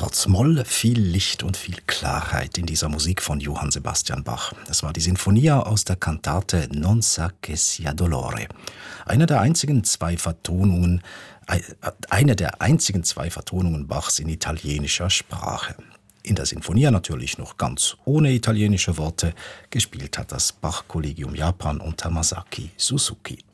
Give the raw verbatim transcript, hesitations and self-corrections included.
Stichwort Moll, viel Licht und viel Klarheit in dieser Musik von Johann Sebastian Bach. Das war die Sinfonia aus der Kantate Non sa che sia dolore. Eine der einzigen zwei Vertonungen, eine der einzigen zwei Vertonungen Bachs in italienischer Sprache. In der Sinfonia natürlich noch ganz ohne italienische Worte. Gespielt hat das Bach-Kollegium Japan unter Masaki Suzuki.